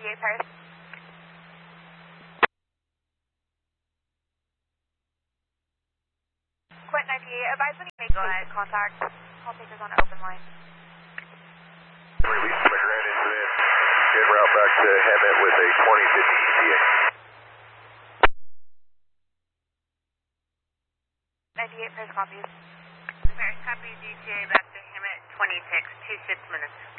98 Paris. Quint 98, advise when you make contact. Call takers on an open line. Release my ground incident. En route back to Hammett with a 2050 ETA. 98 Paris copies. Paris copies ETA back to Hammett 26, 26 minutes.